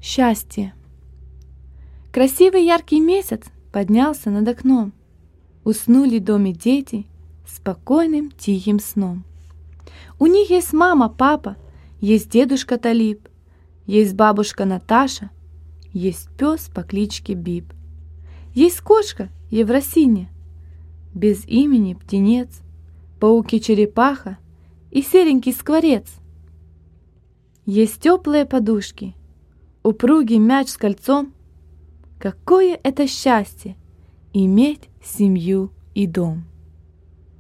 Счастье. Красивый яркий месяц поднялся над окном. Уснули в доме дети спокойным тихим сном. У них есть мама, папа, есть дедушка Талиб, есть бабушка Наташа, есть пес по кличке Биб. Есть кошка Евросиня, без имени птенец, пауки-черепаха и серенький скворец. Есть теплые подушки, упругий мяч с кольцом. Какое это счастье — иметь семью и дом!